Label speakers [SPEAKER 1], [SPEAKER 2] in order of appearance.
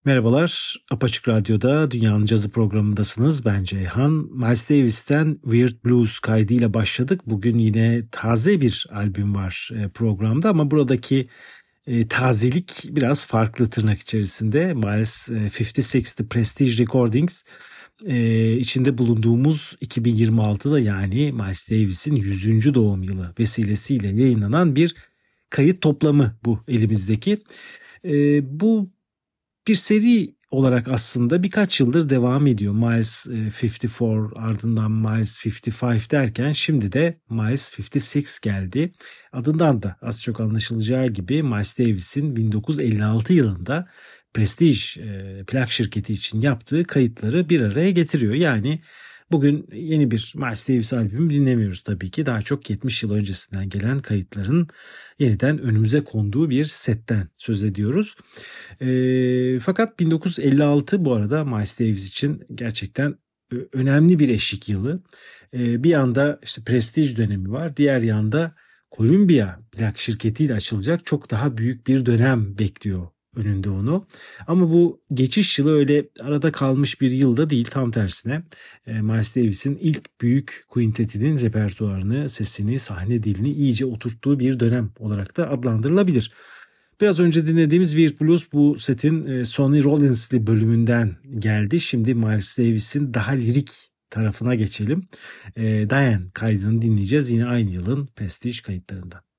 [SPEAKER 1] Merhabalar, Apaçık Radyo'da Dünyanın Cazı programındasınız. Ben Ceyhan. Miles Davis'ten Weird Blues kaydıyla başladık. Bugün yine taze bir albüm var programda ama buradaki tazelik biraz farklı tırnak içerisinde. Miles 56 Prestige Recordings içinde bulunduğumuz 2026'da yani Miles Davis'in 100. doğum yılı vesilesiyle yayınlanan bir kayıt toplamı bu elimizdeki. Bu bir seri olarak aslında birkaç yıldır devam ediyor. Miles 54 ardından Miles 55 derken şimdi de Miles 56 geldi. Adından da az çok anlaşılacağı gibi Miles Davis'in 1956 yılında Prestige plak şirketi için yaptığı kayıtları bir araya getiriyor. Yani bugün yeni bir Miles Davis albümü dinlemiyoruz tabii ki. Daha çok 70 yıl öncesinden gelen kayıtların yeniden önümüze konduğu bir setten söz ediyoruz. Fakat 1956 bu arada Miles Davis için gerçekten önemli bir eşik yılı. Bir yanda işte Prestige dönemi var, diğer yanda Columbia plak şirketiyle açılacak çok daha büyük bir dönem bekliyor önünde onu. Ama bu geçiş yılı öyle arada kalmış bir yılda değil, tam tersine. Miles Davis'in ilk büyük quintetinin repertuarını, sesini, sahne dilini iyice oturttuğu bir dönem olarak da adlandırılabilir. Biraz önce dinlediğimiz Weird Blues bu setin Sonny Rollins'li bölümünden geldi. Şimdi Miles Davis'in daha lirik tarafına geçelim. Diane kaydını dinleyeceğiz yine aynı yılın Prestige kayıtlarından.